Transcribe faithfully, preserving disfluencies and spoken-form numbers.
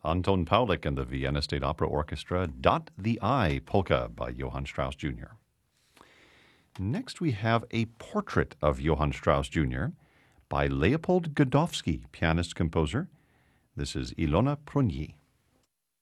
Anton Paulik and the Vienna State Opera Orchestra, Dot the Eye Polka by Johann Strauss Junior Next, we have a portrait of Johann Strauss Junior by Leopold Godowsky, pianist-composer. This is Ilona Prunyi.